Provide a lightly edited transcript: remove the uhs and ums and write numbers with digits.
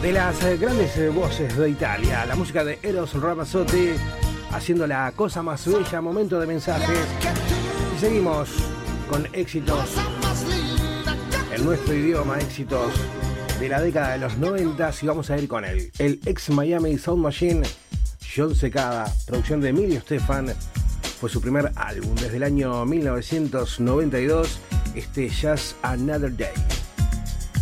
de las grandes voces de Italia, la música de Eros Ramazzotti, haciendo la cosa más bella, momento de mensajes. Y seguimos con éxitos en nuestro idioma, éxitos de la década de los 90, y vamos a ir con él. El ex Miami Sound Machine, John Cicada, producción de Emilio Estefan, fue su primer álbum desde el año 1992, Just Another Day.